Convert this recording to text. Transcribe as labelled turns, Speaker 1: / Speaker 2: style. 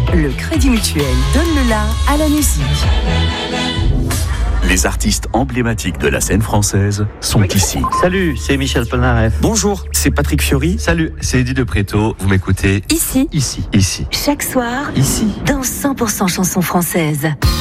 Speaker 1: Le Crédit Mutuel donne le la à la musique.
Speaker 2: Les artistes emblématiques de la scène française sont ici.
Speaker 3: Salut, c'est Michel Polnareff.
Speaker 4: Bonjour, c'est Patrick Fiori.
Speaker 3: Salut, c'est Eddie de Préto. Vous m'écoutez
Speaker 1: Ici.
Speaker 3: Ici.
Speaker 1: Chaque soir.
Speaker 3: Ici.
Speaker 1: Dans 100% chansons françaises.